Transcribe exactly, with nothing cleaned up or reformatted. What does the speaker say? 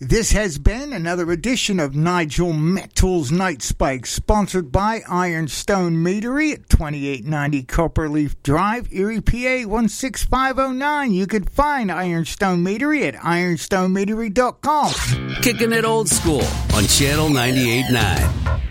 This has been another edition of Nigel Metals Night Spike, sponsored by Ironstone Meadery at twenty-eight ninety Copperleaf Drive, Erie, P A one six five oh nine. You can find Ironstone Meadery at ironstone meadery dot com. Kicking it old school on Channel ninety-eight point nine.